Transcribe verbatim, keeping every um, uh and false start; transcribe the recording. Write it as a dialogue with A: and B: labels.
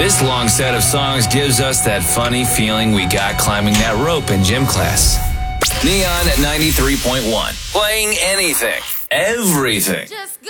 A: This long set of songs gives us that funny feeling we got climbing that rope in gym class. Neon at ninety-three point one. Playing anything, everything.